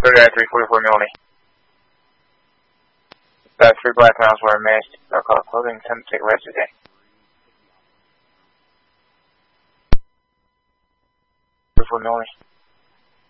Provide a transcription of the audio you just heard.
Clear at 344 Milne. 3 black miles wearing mask, dark color clothing, time to take a rest today. 44 Milne.